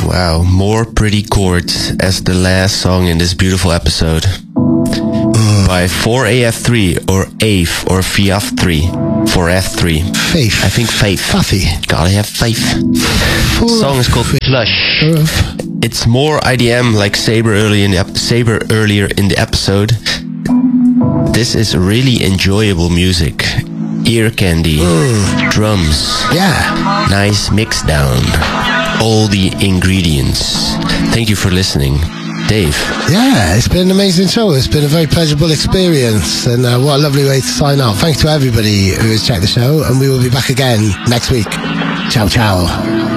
Wow, more pretty chords as the last song in this beautiful episode. By 4AF3 or AF or FIAF3. 4F3. Faith. I think Faith. Faffy. Gotta have faith. The song is called Plush. It's more IDM like Saber earlier in the episode. This is really enjoyable music. Ear candy. Drums. Yeah. Nice mix down. All the ingredients. Thank you for listening. Dave. Yeah, it's been an amazing show. It's been a very pleasurable experience, and what a lovely way to sign off. Thanks to everybody who has checked the show, and we will be back again next week. Ciao, ciao.